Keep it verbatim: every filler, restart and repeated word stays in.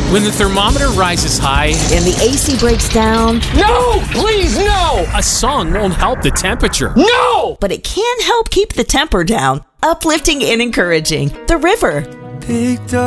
When the thermometer rises high and the A C breaks down. No! Please, no! A song won't help the temperature. No! But it can help keep the temper down. Uplifting and encouraging. The River. Picked up